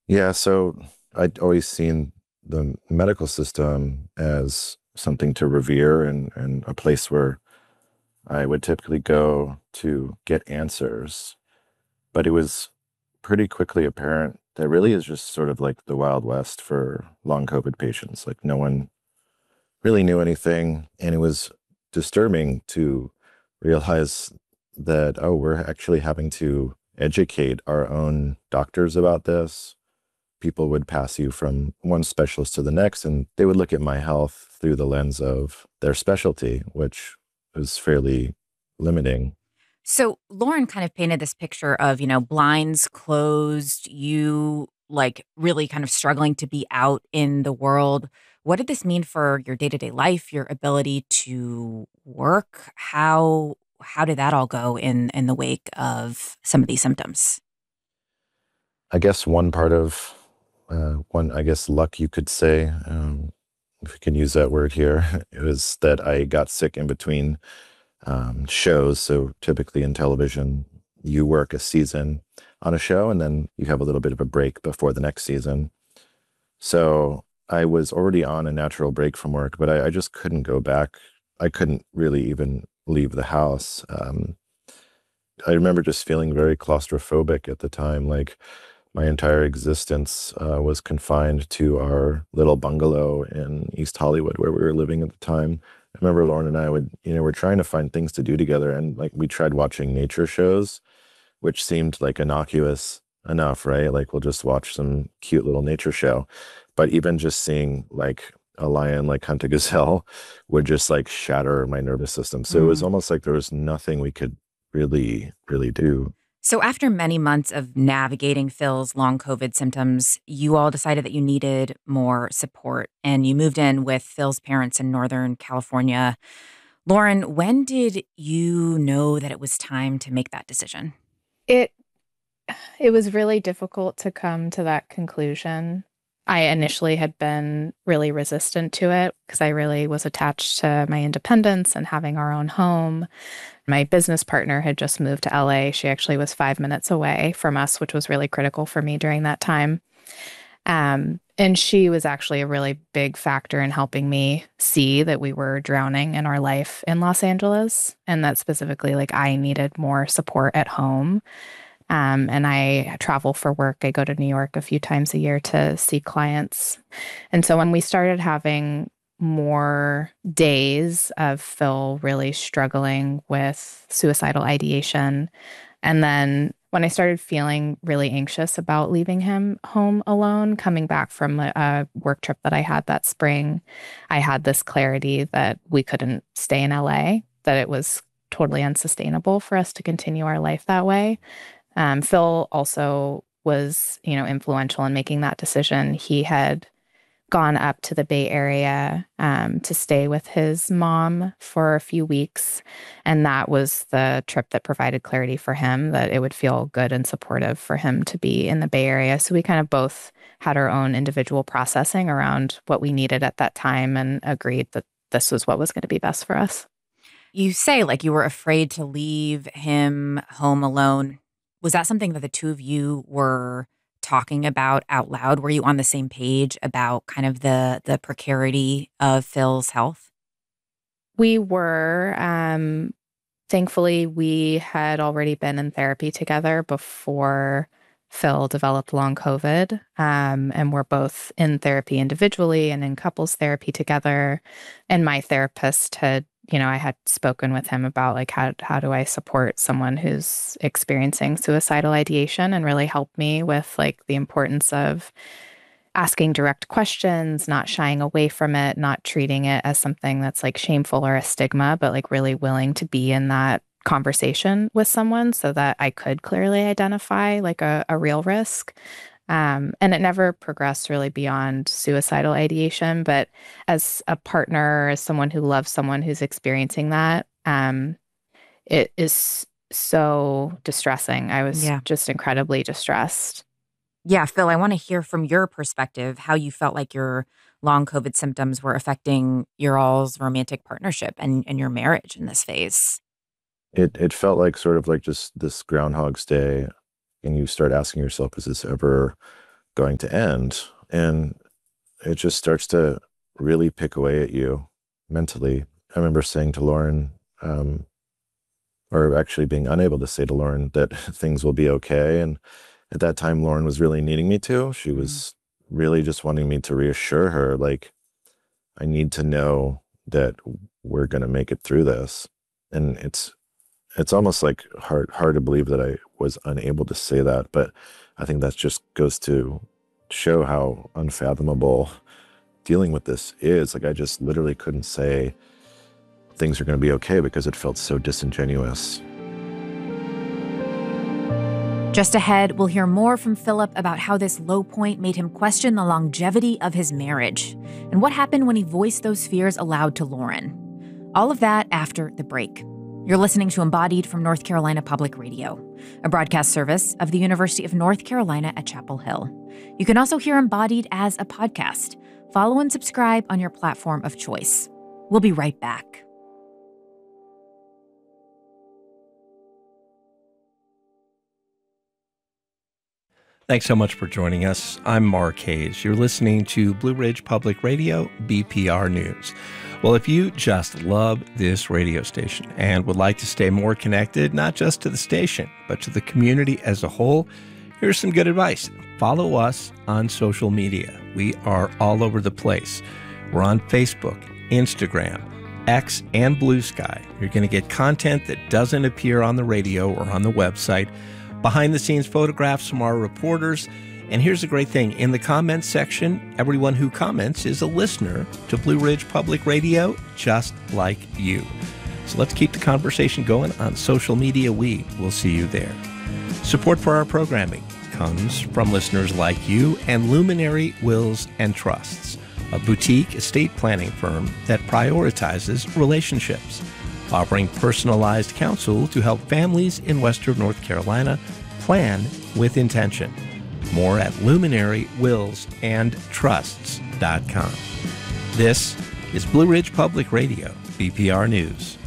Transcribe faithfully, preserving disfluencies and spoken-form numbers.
Yeah, so I'd always seen the medical system as something to revere and, and a place where I would typically go to get answers. But it was pretty quickly apparent that really is just sort of like the Wild West for long COVID patients. Like no one really knew anything. And it was disturbing to realize that, oh, we're actually having to educate our own doctors about this. People would pass you from one specialist to the next, and they would look at my health through the lens of their specialty, which was fairly limiting. So Lauren kind of painted this picture of, you know, blinds closed, you like really kind of struggling to be out in the world. What did this mean for your day-to-day life, your ability to work? How how did that all go in in the wake of some of these symptoms? I guess one part of uh, one, I guess, luck you could say, um, if you can use that word here, it was that I got sick in between um, shows. So typically in television, you work a season on a show and then you have a little bit of a break before the next season. So I was already on a natural break from work, but I, I just couldn't go back. I couldn't really even leave the house. Um, I remember just feeling very claustrophobic at the time. Like my entire existence uh, was confined to our little bungalow in East Hollywood where we were living at the time. I remember Lauren and I would, you know, we're trying to find things to do together. And like we tried watching nature shows, which seemed like innocuous enough, right? Like we'll just watch some cute little nature show. But even just seeing like a lion like hunt a gazelle would just like shatter my nervous system. So it was Mm. almost like there was nothing we could really, really do. So after many months of navigating Phil's long COVID symptoms, you all decided that you needed more support and you moved in with Phil's parents in Northern California. Lauren, when did you know that it was time to make that decision? It it was really difficult to come to that conclusion. I initially had been really resistant to it because I really was attached to my independence and having our own home. My business partner had just moved to L A. She actually was five minutes away from us, which was really critical for me during that time. Um, and she was actually a really big factor in helping me see that we were drowning in our life in Los Angeles, and that specifically, like, I needed more support at home. Um, and I travel for work. I go to New York a few times a year to see clients. And so when we started having more days of Phil really struggling with suicidal ideation, and then when I started feeling really anxious about leaving him home alone, coming back from a, a work trip that I had that spring, I had this clarity that we couldn't stay in L A, that it was totally unsustainable for us to continue our life that way. Um, Phil also was, you know, influential in making that decision. He had gone up to the Bay Area um, to stay with his mom for a few weeks. And that was the trip that provided clarity for him that it would feel good and supportive for him to be in the Bay Area. So we kind of both had our own individual processing around what we needed at that time and agreed that this was what was going to be best for us. You say like you were afraid to leave him home alone. Was that something that the two of you were talking about out loud? Were you on the same page about kind of the the precarity of Phil's health? We were, um, thankfully, we had already been in therapy together before Phil developed long COVID. Um, and we're both in therapy individually and in couples therapy together. And my therapist had, you know, I had spoken with him about like how how do I support someone who's experiencing suicidal ideation and really help me with like the importance of asking direct questions, not shying away from it, not treating it as something that's like shameful or a stigma, but like really willing to be in that conversation with someone so that I could clearly identify like a, a real risk. Um, and it never progressed really beyond suicidal ideation. But as a partner, as someone who loves someone who's experiencing that, um, it is so distressing. I was Yeah. just incredibly distressed. Yeah, Phil, I want to hear from your perspective how you felt like your long COVID symptoms were affecting your all's romantic partnership and, and your marriage in this phase. It it felt like sort of like just this Groundhog's Day, and you start asking yourself, is this ever going to end. And it just starts to really pick away at you mentally. I remember saying to Lauren, um, or actually being unable to say to Lauren that things will be okay. And at that time, Lauren was really needing me to. She was really just wanting me to reassure her, like, I need to know that we're going to make it through this. And it's it's almost like hard hard to believe that I was unable to say that, but I think that just goes to show how unfathomable dealing with this is. Like, I just literally couldn't say things are going to be okay because it felt so disingenuous. Just ahead, we'll hear more from Philip about how this low point made him question the longevity of his marriage and what happened when he voiced those fears aloud to Lauren. All of that after the break. You're listening to Embodied from North Carolina Public Radio, a broadcast service of the University of North Carolina at Chapel Hill. You can also hear Embodied as a podcast. Follow and subscribe on your platform of choice. We'll be right back. Thanks so much for joining us. I'm Mark Hayes. You're listening to Blue Ridge Public Radio, B P R News. Well, if you just love this radio station and would like to stay more connected, not just to the station, but to the community as a whole, here's some good advice. Follow us on social media. We are all over the place. We're on Facebook, Instagram, X, and Blue Sky. You're going to get content that doesn't appear on the radio or on the website, behind-the-scenes photographs from our reporters. And here's the great thing. In the comments section, everyone who comments is a listener to Blue Ridge Public Radio, just like you. So let's keep the conversation going on social media. We will see you there. Support for our programming comes from listeners like you and Luminary Wills and Trusts, a boutique estate planning firm that prioritizes relationships, offering personalized counsel to help families in Western North Carolina plan with intention. More at luminary wills and trusts dot com. This is Blue Ridge Public Radio, B P R News.